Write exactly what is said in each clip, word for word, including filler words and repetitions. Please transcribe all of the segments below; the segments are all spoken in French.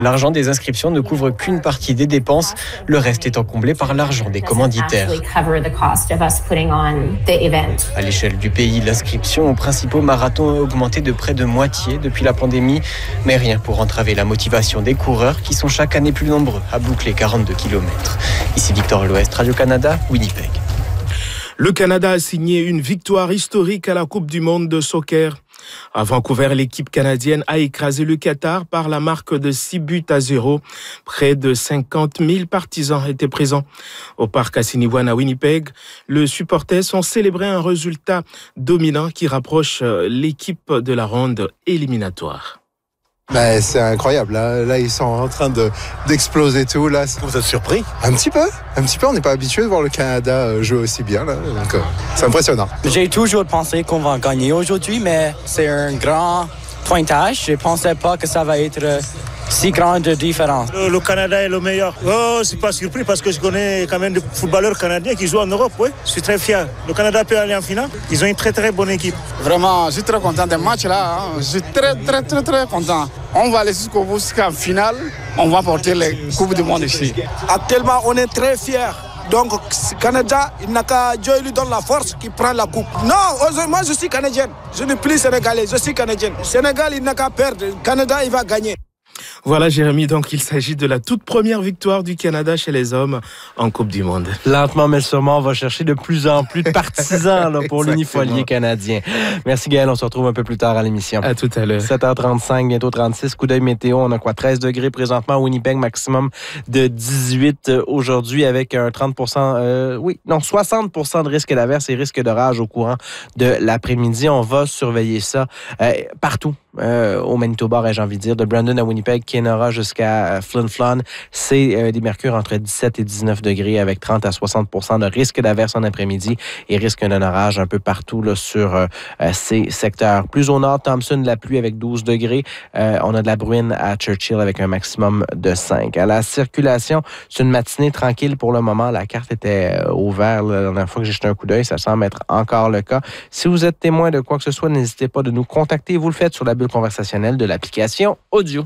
L'argent des inscriptions ne couvre qu'une partie des dépenses, le reste étant comblé par l'argent des commanditaires. À l'échelle du pays, l'inscription aux principaux marathons a augmenté de près de moitié depuis la pandémie, mais rien pour entraver la motivation des coureurs qui sont chaque année plus nombreux à boucler quarante-deux kilomètres. Ici Victor L'Ouest, Radio-Canada, Winnipeg. Le Canada a signé une victoire historique à la Coupe du monde de soccer. À Vancouver, l'équipe canadienne a écrasé le Qatar par la marque de six buts à zéro. Près de cinquante mille partisans étaient présents. Au parc Assiniboine à Winnipeg, les supporters ont célébré un résultat dominant qui rapproche l'équipe de la ronde éliminatoire. Ben, c'est incroyable, là, là ils sont en train de, d'exploser tout. Là. Vous êtes surpris? Un petit peu, un petit peu, on n'est pas habitué de voir le Canada jouer aussi bien, là, donc euh, c'est impressionnant. J'ai toujours pensé qu'on va gagner aujourd'hui, mais c'est un grand pointage. Je ne pensais pas que ça va être si grande différence. Le, le Canada est le meilleur. Oh, je ne suis pas surpris parce que je connais quand même des footballeurs canadiens qui jouent en Europe. Oui. Je suis très fier. Le Canada peut aller en finale. Ils ont une très très bonne équipe. Vraiment, je suis très content des matchs là. Hein. Je suis très très très très content. On va aller jusqu'au bout, jusqu'en finale. On va porter les Coupes du Monde ici. Actuellement, on est très fiers. Donc, Canada, il n'a qu'à Dieu lui donne la force qui prend la coupe. Non, moi je suis canadienne. Je ne suis plus sénégalais, je suis canadienne. Sénégal, il n'a qu'à perdre. Canada, il va gagner. Voilà Jérémy, donc il s'agit de la toute première victoire du Canada chez les hommes en Coupe du Monde. Lentement mais sûrement, on va chercher de plus en plus de partisans là, pour l'unifolié canadien. Merci Gaël, on se retrouve un peu plus tard à l'émission. À tout à l'heure. sept heures trente-cinq, bientôt trente-six, coup d'œil météo, on a quoi, treize degrés présentement à Winnipeg, maximum de dix-huit aujourd'hui avec un trente pour cent, euh, oui, non, soixante pour cent de risque d'averse et risque d'orage au courant de l'après-midi. On va surveiller ça euh, partout. Euh, au Manitoba, j'ai envie de dire, de Brandon à Winnipeg, Kenora jusqu'à euh, Flin Flon, c'est euh, des mercures entre dix-sept et dix-neuf degrés avec trente à soixante pour cent de risque d'averse en après-midi et risque d'un orage un peu partout là, sur euh, ces secteurs. Plus au nord, Thompson, de la pluie avec douze degrés. Euh, on a de la bruine à Churchill avec un maximum de cinq. À la circulation, c'est une matinée tranquille pour le moment. La carte était euh, ouverte la dernière fois que j'ai jeté un coup d'œil. Ça semble être encore le cas. Si vous êtes témoin de quoi que ce soit, n'hésitez pas de nous contacter. Vous le faites sur la bulle conversationnelle de l'application audio.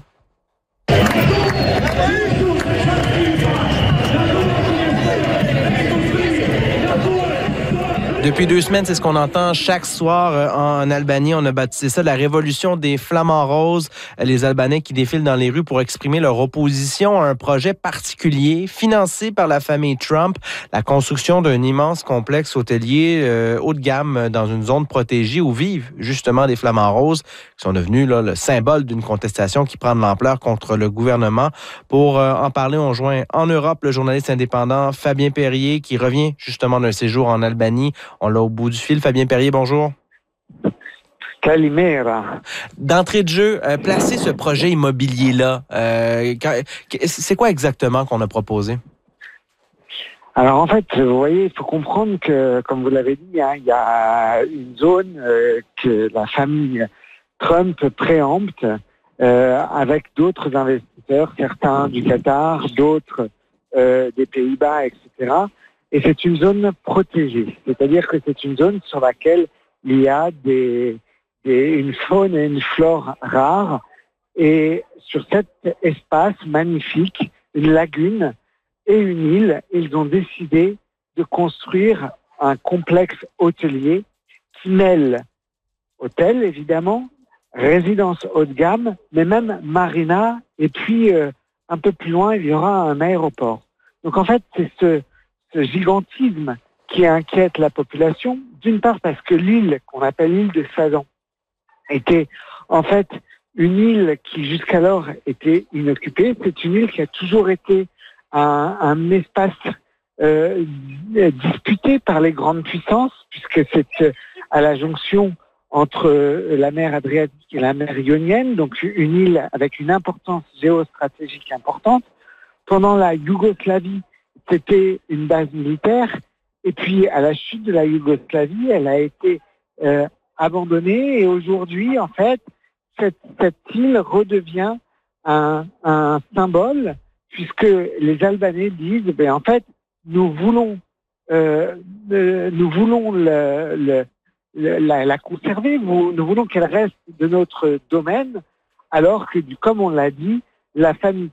Depuis deux semaines, c'est ce qu'on entend chaque soir euh, en Albanie. On a baptisé ça la révolution des flamants roses. Les Albanais qui défilent dans les rues pour exprimer leur opposition à un projet particulier financé par la famille Trump, la construction d'un immense complexe hôtelier euh, haut de gamme dans une zone protégée où vivent justement des flamants roses qui sont devenus là, le symbole d'une contestation qui prend de l'ampleur contre le gouvernement. Pour euh, en parler, on joint en Europe le journaliste indépendant Fabien Perrier qui revient justement d'un séjour en Albanie. On l'a au bout du fil. Fabien Perrier, bonjour. Calimera. D'entrée de jeu, euh, placer ce projet immobilier-là, euh, c'est quoi exactement qu'on a proposé? Alors en fait, vous voyez, il faut comprendre que, comme vous l'avez dit, hein, il y a une zone euh, que la famille Trump préempte euh, avec d'autres investisseurs, certains du Qatar, d'autres euh, des Pays-Bas, et cetera. Et c'est une zone protégée, c'est-à-dire que c'est une zone sur laquelle il y a des, des, une faune et une flore rares. Et sur cet espace magnifique, une lagune et une île, ils ont décidé de construire un complexe hôtelier qui mêle hôtel, évidemment, résidence haut de gamme, mais même marina. Et puis, euh, un peu plus loin, il y aura un aéroport. Donc en fait, c'est ce... ce gigantisme qui inquiète la population, d'une part parce que l'île, qu'on appelle l'île de Sadan, était en fait une île qui jusqu'alors était inoccupée. C'est une île qui a toujours été un, un espace euh, disputé par les grandes puissances, puisque c'est à la jonction entre la mer Adriatique et la mer Ionienne, donc une île avec une importance géostratégique importante. Pendant la Yougoslavie, c'était une base militaire, et puis à la chute de la Yougoslavie, elle a été euh, abandonnée, et aujourd'hui, en fait, cette, cette île redevient un, un symbole, puisque les Albanais disent, ben en fait, nous voulons, euh, euh, nous voulons le, le, le, la, la conserver, nous, nous voulons qu'elle reste de notre domaine, alors que, comme on l'a dit, la famille